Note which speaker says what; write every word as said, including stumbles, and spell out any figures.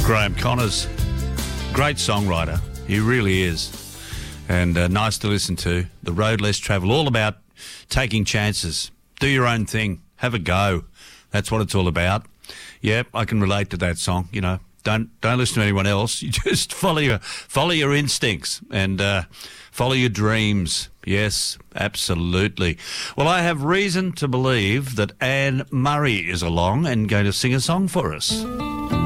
Speaker 1: Graham Connors, great songwriter. He really is. And uh, nice to listen to. The Road Less Travel, all about taking chances. Do your own thing. Have a go. That's what it's all about. Yep, I can relate to that song. You know, don't don't listen to anyone else. You just follow your follow your instincts and uh, follow your dreams. Yes, absolutely. Well, I have reason to believe that Anne Murray is along and going to sing a song for us.